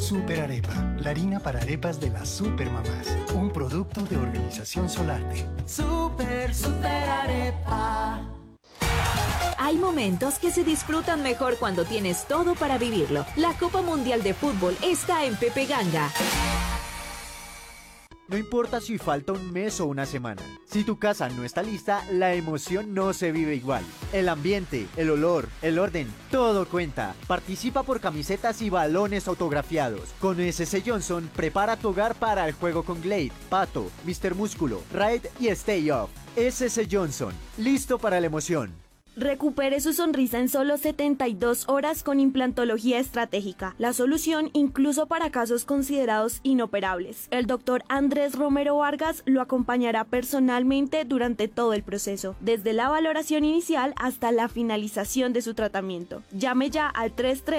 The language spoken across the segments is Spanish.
Super Arepa, la harina para arepas de las supermamás. Un producto de Organización Solarte. Super Arepa. Hay momentos que se disfrutan mejor cuando tienes todo para vivirlo. La Copa Mundial de Fútbol está en Pepe Ganga. No importa si falta un mes o una semana. Si tu casa no está lista, la emoción no se vive igual. El ambiente, el olor, el orden, todo cuenta. Participa por camisetas y balones autografiados. Con SC Johnson, prepara tu hogar para el juego con Glade, Pato, Mr. Músculo, Raid y Stay Off. SC Johnson, listo para la emoción. Recupere su sonrisa en solo 72 horas con implantología estratégica, la solución incluso para casos considerados inoperables. El doctor Andrés Romero Vargas lo acompañará personalmente durante todo el proceso, desde la valoración inicial hasta la finalización de su tratamiento. Llame ya al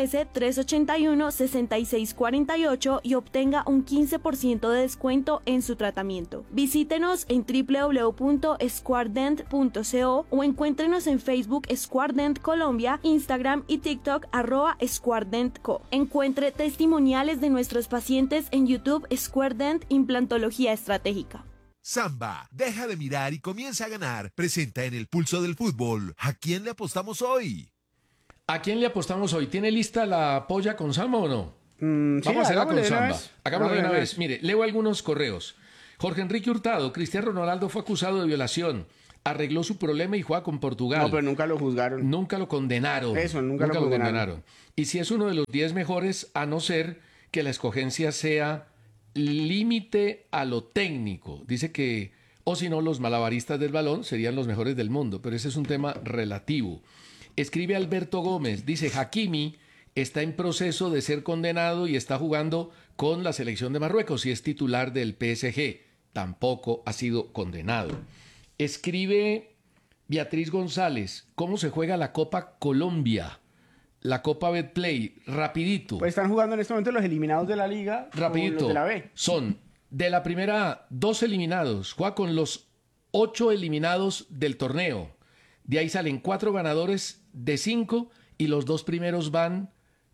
313-381-6648 y obtenga un 15% de descuento en su tratamiento. Visítenos en www.squardent.co o encuéntrenos en Facebook Squardent Colombia, Instagram y TikTok @SquardentCo. Encuentre testimoniales de nuestros pacientes en YouTube Squardent Implantología Estratégica. Samba, deja de mirar y comienza a ganar. Presenta en el Pulso del Fútbol. ¿A quién le apostamos hoy? ¿A quién le apostamos hoy? ¿Tiene lista la polla con Samba o no? Sí, vamos a hacerla con Samba. Hagámoslo Hagámoslo de una vez. Mire, leo algunos correos. Jorge Enrique Hurtado, Cristiano Ronaldo fue acusado de violación. Arregló su problema y juega con Portugal. No, pero nunca lo juzgaron. Nunca lo condenaron. Eso, nunca lo condenaron. Y si es uno de los 10 mejores, a no ser que la escogencia sea límite a lo técnico. Dice que, o si no, los malabaristas del balón serían los mejores del mundo, pero ese es un tema relativo. Escribe Alberto Gómez, dice, Hakimi está en proceso de ser condenado y está jugando con la selección de Marruecos y es titular del PSG. Tampoco ha sido condenado. Escribe Beatriz González, ¿cómo se juega la Copa Colombia? La Copa Betplay, rapidito. Pues están jugando en este momento los eliminados de la liga. Rapidito. Los de la B. Son de la primera A, 2 eliminados. Juega con los 8 eliminados del torneo. De ahí salen 4 ganadores de 5 y los 2 primeros van...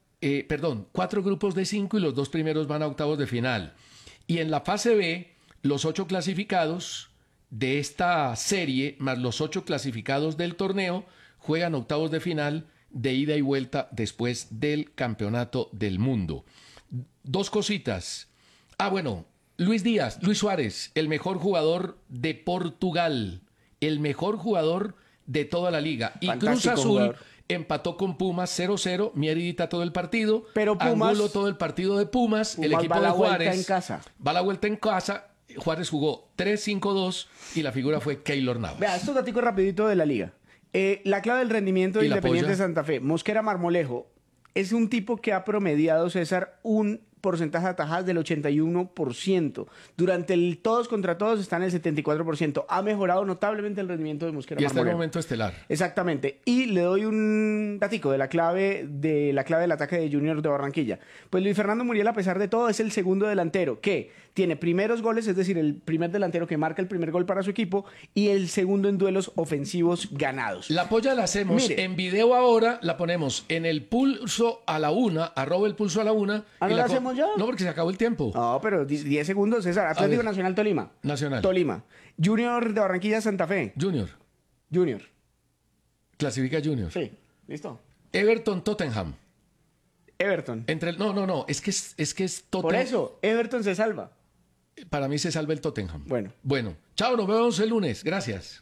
4 grupos de 5 y los 2 primeros van a octavos de final. Y en la fase B, los 8 clasificados de esta serie, más los 8 clasificados del torneo, juegan octavos de final de ida y vuelta después del Campeonato del Mundo. 2 cositas. Luis Suárez, el mejor jugador de Portugal, el mejor jugador de toda la liga. Y Fantástico Cruz Azul jugador. empató con Pumas 0-0, Mierita todo el partido, pero Pumas, Angulo todo el partido de Pumas, el equipo va de la vuelta Juárez en casa. va la vuelta en casa. Juárez jugó 3-5-2 y la figura fue Keylor Navas. Vea, estos datos rapidito de la liga. La clave del rendimiento de ¿Y la Independiente polla? Santa Fe, Mosquera Marmolejo, es un tipo que ha promediado, César, un porcentaje de atajadas del 81%. Durante el todos contra todos está en el 74%. Ha mejorado notablemente el rendimiento de Mosquera Y hasta el Marmolejo. momento estelar. Exactamente. Y le doy un datico de la clave del ataque de Junior de Barranquilla. Pues Luis Fernando Muriel, a pesar de todo, es el segundo delantero que tiene primeros goles, es decir, el primer delantero que marca el primer gol para su equipo y el segundo en duelos ofensivos ganados. La polla la hacemos en video ahora, la ponemos en el pulso a la 1, @el pulso a la 1. ¿Ah, no la hacemos ya? No, porque se acabó el tiempo. No, pero 10 segundos, César. Atlético Nacional Tolima. Nacional. Tolima. Junior de Barranquilla Santa Fe. Junior. Clasifica Junior. Sí, listo. Everton Tottenham. Everton. No, es que es Tottenham. Por eso, Everton se salva. Para mí se salva el Tottenham. Bueno. Chao, nos vemos el lunes. Gracias.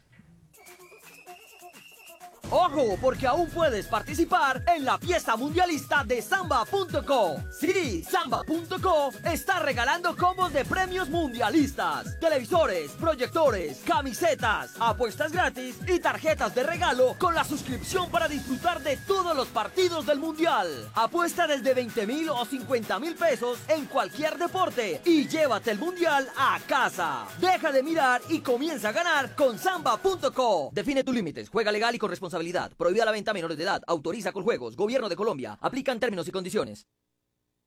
¡Ojo! Porque aún puedes participar en la fiesta mundialista de Samba.co. Sí, Samba.co está regalando combos de premios mundialistas, televisores, proyectores, camisetas, apuestas gratis y tarjetas de regalo con la suscripción para disfrutar de todos los partidos del mundial. Apuesta desde 20,000 o 50,000 pesos en cualquier deporte y llévate el mundial a casa. Deja de mirar y comienza a ganar con Samba.co. Define tus límites, juega legal y con responsabilidad. Prohibida la venta a menores de edad. Autoriza con juegos. Gobierno de Colombia. Aplican términos y condiciones.